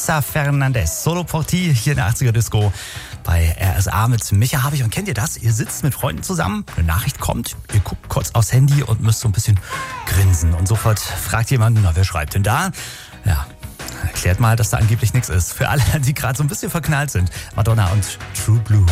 Vanessa Fernandez, Solo Porti hier in der 80er Disco bei RSA mit Micha Habich. Und kennt ihr das? Ihr sitzt mit Freunden zusammen, eine Nachricht kommt, ihr guckt kurz aufs Handy und müsst so ein bisschen grinsen. Und sofort fragt jemand, na, wer schreibt denn da? Ja, erklärt mal, dass da angeblich nichts ist. Für alle, die gerade so ein bisschen verknallt sind. Madonna und True Blue.